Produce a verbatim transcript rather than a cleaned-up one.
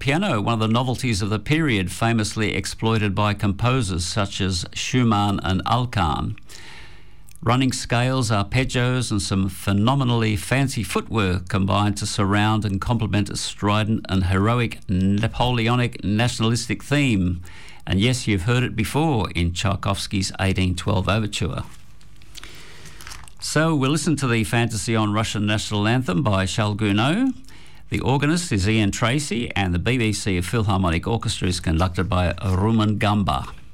piano, one of the novelties of the period, famously exploited by composers such as Schumann and Alkan. Running scales, arpeggios and some phenomenally fancy footwork combined to surround and complement a strident and heroic Napoleonic nationalistic theme. And yes, you've heard it before in Tchaikovsky's eighteen twelve Overture. So we'll listen to the Fantasy on Russian National Anthem by Charles Gounod. The organist is Ian Tracy and the B B C Philharmonic Orchestra is conducted by Rumen Gamba.